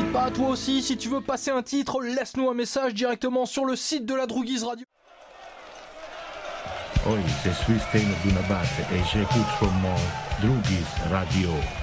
Bah toi aussi, si tu veux passer un titre, laisse-nous un message directement sur le site de la Drouguise Radio. Oi, je suis Steino Dunabate et j'écoute sur mon Drouguise Radio.